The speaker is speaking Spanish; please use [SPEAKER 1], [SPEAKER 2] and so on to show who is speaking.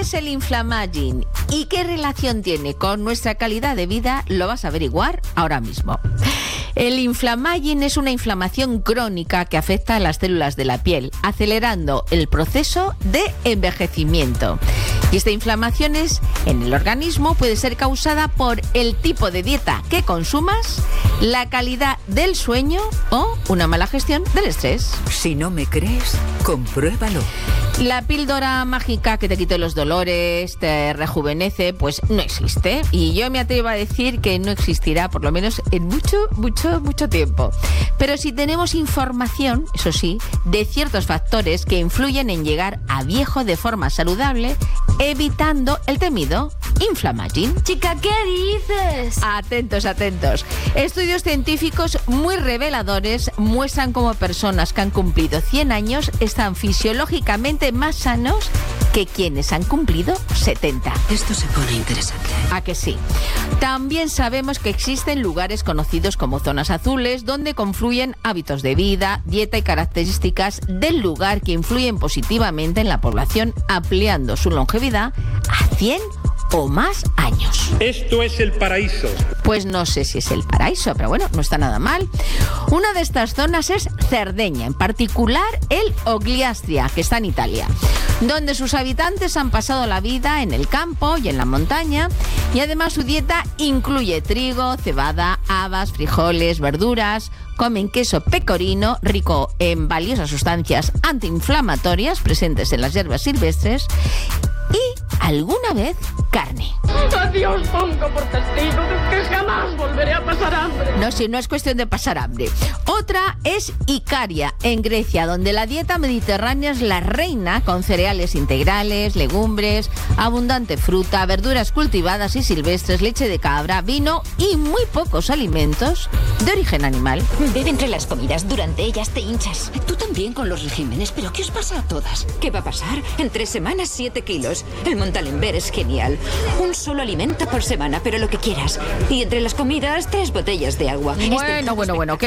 [SPEAKER 1] es el Inflamagin y qué relación tiene con nuestra calidad de vida? Lo vas a averiguar ahora mismo. El Inflamagin es una inflamación crónica que afecta a las células de la piel, acelerando el proceso de envejecimiento. Y esta inflamación en el organismo puede ser causada por el tipo de dieta que consumas, la calidad del sueño o una mala gestión del estrés.
[SPEAKER 2] Si no me crees, compruébalo.
[SPEAKER 1] La píldora mágica que te quite los dolores, te rejuvenece, pues no existe. Y yo me atrevo a decir que no existirá, por lo menos en mucho tiempo. Pero si tenemos información, eso sí, de ciertos factores que influyen en llegar a viejo de forma saludable, evitando el temido Inflamagin.
[SPEAKER 3] Chica, ¿qué dices?
[SPEAKER 1] Atentos. Estudios científicos muy reveladores muestran cómo personas que han cumplido 100 años están fisiológicamente más sanos que quienes han cumplido 70.
[SPEAKER 2] Esto se pone interesante.
[SPEAKER 1] ¿A que sí? También sabemos que existen lugares conocidos como zonas azules donde confluyen hábitos de vida, dieta y características del lugar que influyen positivamente en la población, ampliando su longevidad a 100 o más años.
[SPEAKER 4] Esto es el paraíso.
[SPEAKER 1] Pues no sé si es el paraíso, pero bueno, no está nada mal. Una de estas zonas es Cerdeña, en particular el Ogliastria, que está en Italia, donde sus habitantes han pasado la vida en el campo y en la montaña, y además su dieta incluye trigo, cebada, habas, frijoles, verduras. Comen queso pecorino, rico en valiosas sustancias antiinflamatorias presentes en las hierbas silvestres, y alguna vez carne.
[SPEAKER 5] A Dios pongo por testigo de que jamás volveré a pasar hambre.
[SPEAKER 1] No, si no es cuestión de pasar hambre. Otra es Icaria, en Grecia, donde la dieta mediterránea es la reina, con cereales integrales, legumbres, abundante fruta, verduras cultivadas y silvestres, leche de cabra, vino y muy pocos alimentos de origen animal.
[SPEAKER 6] Bebe entre las comidas, durante ellas te hinchas. Tú también con los regímenes, pero ¿qué os pasa a todas? ¿Qué va a pasar? En 3 semanas 7 kilos. El Montalember es genial. Un solo alimento por semana, pero lo que quieras. Y entre las comidas 3 botellas de agua.
[SPEAKER 1] Bueno,